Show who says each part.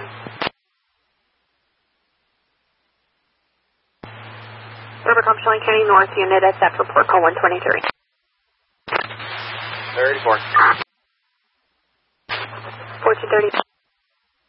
Speaker 1: Rivercom Chelan County North Unit SF report call 123.
Speaker 2: 34.
Speaker 1: 4230.